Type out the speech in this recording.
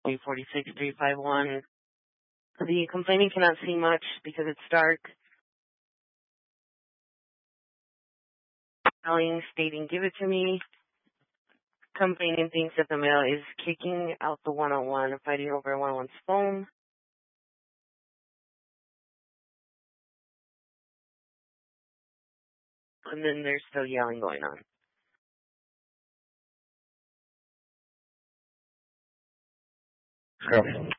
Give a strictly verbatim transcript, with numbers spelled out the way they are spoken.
three four six three five one. The complainant cannot see much because it's dark. Yelling, stating, give it to me. Complainant thinks that the male is kicking out the one oh one, fighting over one oh one's phone. And then there's still yelling going on. Yeah.